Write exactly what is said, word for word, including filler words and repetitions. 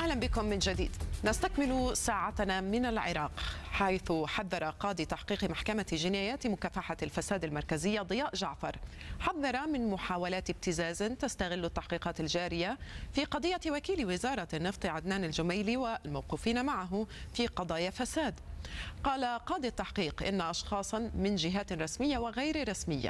أهلا بكم من جديد. نستكمل ساعتنا من العراق، حيث حذر قاضي تحقيق محكمة جنايات مكافحة الفساد المركزية ضياء جعفر حذر من محاولات ابتزاز تستغل التحقيقات الجارية في قضية وكيل وزارة النفط عدنان الجميلي والموقوفين معه في قضايا فساد. قال قاضي التحقيق إن أشخاصا من جهات رسمية وغير رسمية